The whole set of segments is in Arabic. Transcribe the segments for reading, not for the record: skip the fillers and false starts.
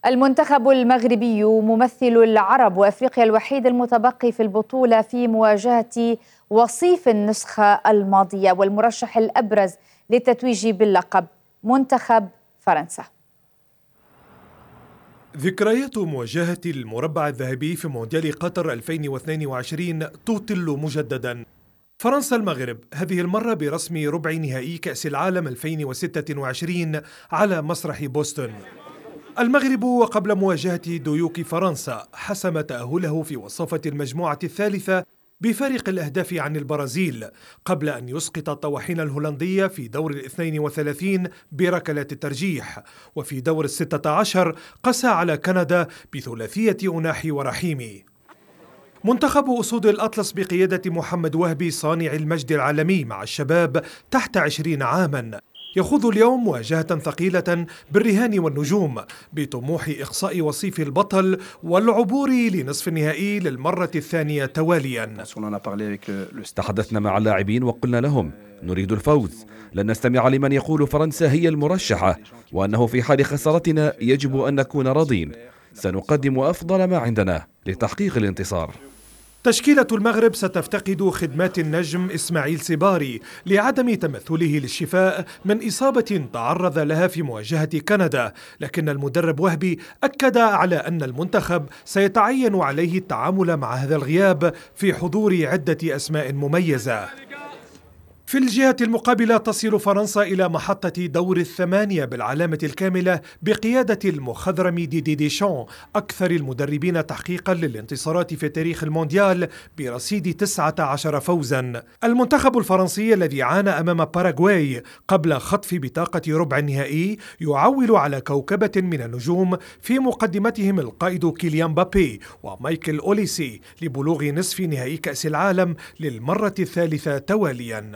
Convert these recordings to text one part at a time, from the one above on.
المنتخب المغربي ممثل العرب وأفريقيا الوحيد المتبقي في البطولة في مواجهة وصيف النسخة الماضية والمرشح الأبرز للتتويج باللقب منتخب فرنسا. ذكريات مواجهة المربع الذهبي في مونديال قطر 2022 تطل مجددا. فرنسا المغرب هذه المرة برسم ربع نهائي كأس العالم 2026 على مسرح بوسطن. المغرب وقبل مواجهة ديوك فرنسا حسم تأهله في وصافة المجموعة الثالثة بفارق الأهداف عن البرازيل قبل أن يسقط الطواحين الهولندية في دور 32 بركلات الترجيح، وفي دور 16 قسى على كندا بثلاثية أناحي ورحيمي. منتخب أسود الأطلس بقيادة محمد وهبي صانع المجد العالمي مع الشباب تحت 20 عاما يخوض اليوم مواجهة ثقيلة بالرهان والنجوم بطموح إقصاء وصيف البطل والعبور لنصف النهائي للمرة الثانية تواليا. تحدثنا مع اللاعبين وقلنا لهم نريد الفوز، لن نستمع لمن يقول فرنسا هي المرشحة وأنه في حال خسارتنا يجب أن نكون راضين. سنقدم أفضل ما عندنا لتحقيق الانتصار. تشكيلة المغرب ستفتقد خدمات النجم إسماعيل سباري لعدم تمثله للشفاء من إصابة تعرض لها في مواجهة كندا، لكن المدرب وهبي أكد على أن المنتخب سيتعين عليه التعامل مع هذا الغياب في حضور عدة أسماء مميزة. في الجهة المقابلة تصل فرنسا إلى محطة دور الثمانية بالعلامة الكاملة بقيادة المخضرم ديشان أكثر المدربين تحقيقا للانتصارات في تاريخ المونديال برصيد 19 فوزا. المنتخب الفرنسي الذي عانى أمام باراغواي قبل خطف بطاقة ربع النهائي يعول على كوكبة من النجوم في مقدمتهم القائد كيليان مبابي ومايكل أوليسي لبلوغ نصف نهائي كأس العالم للمرة الثالثة تواليا.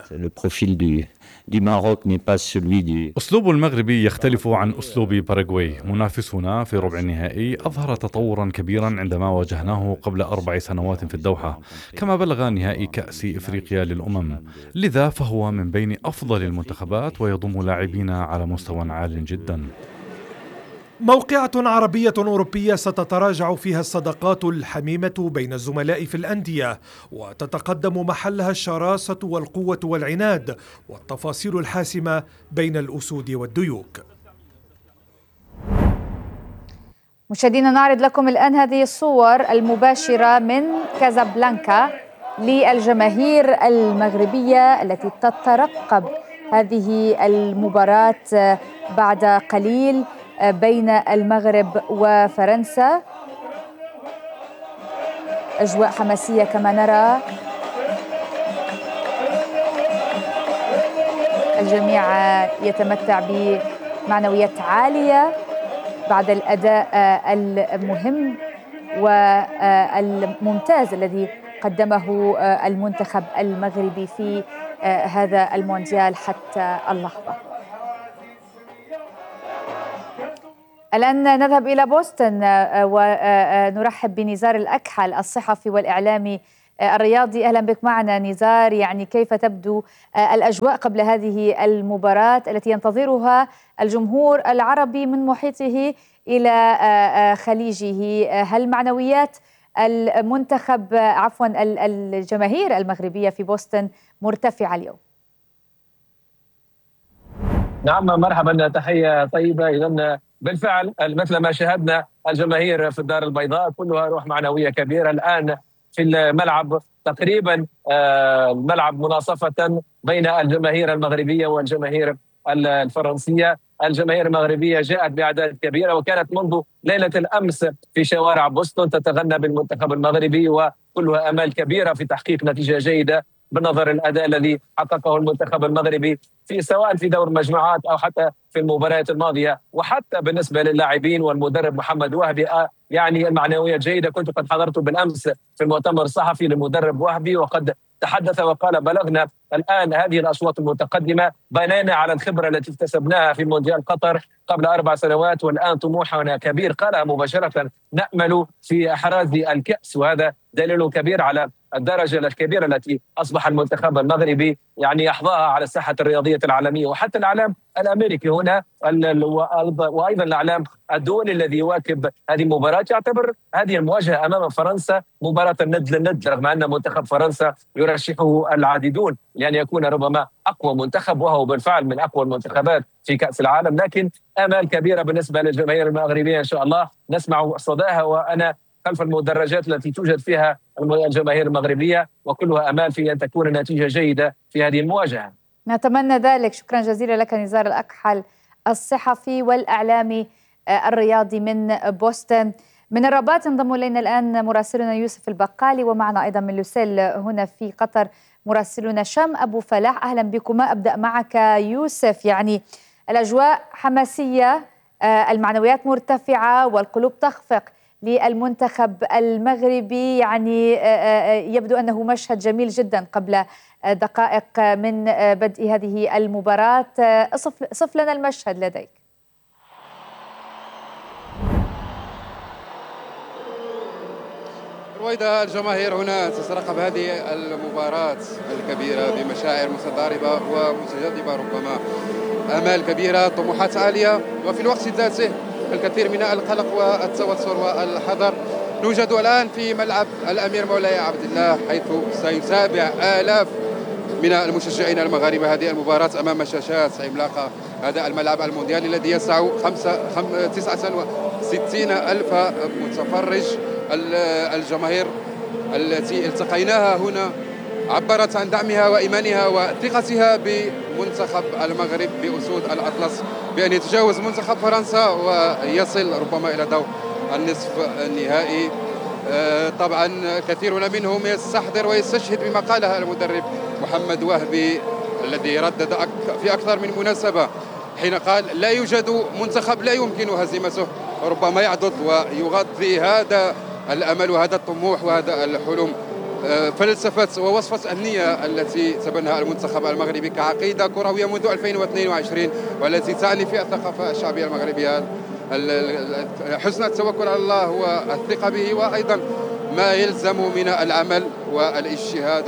أسلوب المغربي يختلف عن أسلوب باراغواي. منافسنا في ربع النهائي أظهر تطورا كبيرا عندما واجهناه قبل 4 سنوات في الدوحة، كما بلغ نهائي كأس إفريقيا للأمم، لذا فهو من بين أفضل المنتخبات ويضم لاعبين على مستوى عال جدا. موقعة عربية أوروبية ستتراجع فيها الصداقات الحميمة بين الزملاء في الأندية، وتتقدم محلها الشراسة والقوة والعناد والتفاصيل الحاسمة بين الأسود والديوك. مشاهدينا، نعرض لكم الآن هذه الصور المباشرة من كازابلانكا للجماهير المغربية التي تترقب هذه المباراة بعد قليل بين المغرب وفرنسا. أجواء حماسية كما نرى، الجميع يتمتع بمعنويات عالية بعد الأداء المهم والممتاز الذي قدمه المنتخب المغربي في هذا المونديال حتى اللحظة. الآن نذهب إلى بوسطن ونرحب بنزار الأكحل الصحفي والإعلامي الرياضي. أهلا بك معنا نزار. يعني كيف تبدو الأجواء قبل هذه المباراة التي ينتظرها الجمهور العربي من محيطه إلى خليجه؟ هل معنويات الجماهير المغربية في بوسطن مرتفعة اليوم؟ نعم، مرحبا، تحية طيبة. إذن بالفعل مثل ما شاهدنا الجماهير في الدار البيضاء كلها روح معنوية كبيرة الآن في الملعب، تقريبا الملعب مناصفة بين الجماهير المغربية والجماهير الفرنسية. الجماهير المغربية جاءت بأعداد كبيرة وكانت منذ ليلة الأمس في شوارع بوسطن تتغنى بالمنتخب المغربي، وكلها أمال كبيرة في تحقيق نتيجة جيدة بالنظر الأداء الذي حققه المنتخب المغربي سواء في دور المجموعات أو حتى في المباريات الماضية، وحتى بالنسبة للاعبين والمدرب محمد وهبي يعني المعنويات جيدة. كنت قد حضرت بالأمس في المؤتمر الصحفي للمدرب وهبي وقد تحدث وقال بلغنا الآن هذه الأصوات المتقدمة، بنينا على الخبرة التي اكتسبناها في مونديال قطر قبل 4 سنوات والآن طموحنا كبير. قالها مباشرة نأمل في إحراز الكأس، وهذا دليل كبير على الدرجة الكبيرة التي أصبح المنتخب المغربي يعني يحظاها على الساحة الرياضية العالمية، وحتى الإعلام الأمريكي هنا وأيضا الإعلام الدولي الذي يواكب هذه المباراة يعتبر هذه المواجهة أمام فرنسا مباراة الند للند، رغم أن منتخب فرنسا يرشحه العديدون لأن يكون ربما أقوى منتخب، وهو بالفعل من أقوى المنتخبات في كأس العالم. لكن آمال كبيرة بالنسبة للجماهير المغربية إن شاء الله نسمع صداها، وأنا خلف المدرجات التي توجد فيها الجماهير المغربية، وكلها أمال في أن تكون النتيجة جيدة في هذه المواجهة. نتمنى ذلك. شكرا جزيلا لك نزار الأكحل الصحفي والإعلامي الرياضي من بوسطن. من الرباط انضم إلينا الآن مراسلنا يوسف البقالي، ومعنا أيضا من لوسيل هنا في قطر مراسلنا شام أبو فلاح. أهلا بكما. أبدأ معك يوسف، يعني الأجواء حماسية، المعنويات مرتفعة والقلوب تخفق للمنتخب المغربي، يعني يبدو أنه مشهد جميل جدا قبل دقائق من بدء هذه المباراة. صف لنا المشهد لديك. رويدة، الجماهير هنا تترقب هذه المباراة الكبيرة بمشاعر متضاربة ومتجاذبة، ربما آمال كبيرة، طموحات عالية، وفي الوقت ذاته الكثير من القلق والتوتر والحذر. نوجد الآن في ملعب الأمير مولاي عبد الله، حيث سيتابع آلاف من المشجعين المغاربة هذه المباراة أمام شاشات عملاقة. هذا الملعب المونديالي الذي يسع 69 ألف متفرج. الجماهير التي التقيناها هنا عبرت عن دعمها وإيمانها وثقتها بمنتخب المغرب بأسود الأطلس بأن يتجاوز منتخب فرنسا ويصل ربما إلى دور النصف النهائي. طبعا كثيرون منهم يستحضر ويستشهد بما قاله المدرب محمد وهبي الذي ردد في أكثر من مناسبة حين قال لا يوجد منتخب لا يمكن هزيمته. ربما يعضد ويغذي هذا الأمل وهذا الطموح وهذا الحلم فلسفة ووصفة النية التي تبناها المنتخب المغربي كعقيدة كروية منذ 2022 والتي تعني في الثقافة الشعبية المغربية حسن التوكل على الله والثقة به، وأيضا ما يلزم من العمل والاجتهاد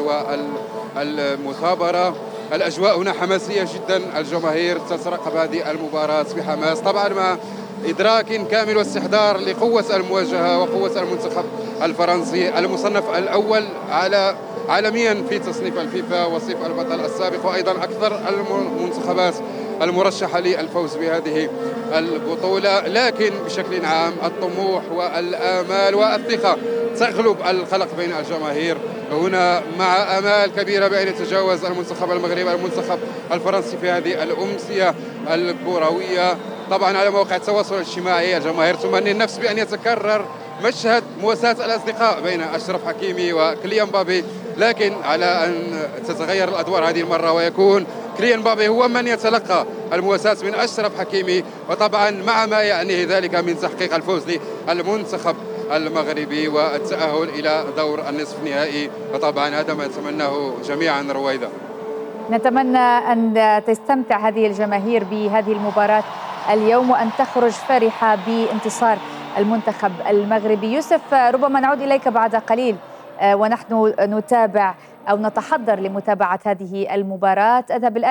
والمثابرة. الأجواء هنا حماسية جدا، الجماهير تترقب هذه المباراة بحماس، طبعا مع إدراك كامل واستحضار لقوة المواجهة وقوة المنتخب الفرنسي المصنف الأول عالميا في تصنيف الفيفا، وصيف البطل السابق، وأيضا أكثر المنتخبات المرشحة للفوز بهذه البطولة. لكن بشكل عام الطموح والآمال والثقة تغلب القلق بين الجماهير هنا، مع آمال كبيرة بأن يتجاوز المنتخب المغربي المنتخب الفرنسي في هذه الأمسية الكروية. طبعا على مواقع التواصل الاجتماعي الجماهير تمني النفس بأن يتكرر مشهد مواساة الأصدقاء بين أشرف حكيمي وكليان مبابي، لكن على أن تتغير الأدوار هذه المرة ويكون كليان مبابي هو من يتلقى المواساة من أشرف حكيمي، وطبعا مع ما يعنيه ذلك من تحقيق الفوز للمنتخب المغربي والتأهل إلى دور النصف النهائي. وطبعا هذا ما نتمناه جميعا. رويدة، نتمنى أن تستمتع هذه الجماهير بهذه المباراة اليوم وأن تخرج فرحة بانتصار المنتخب المغربي. يوسف، ربما نعود إليك بعد قليل ونحن نتابع أو نتحضر لمتابعة هذه المباراة. أذهب الآن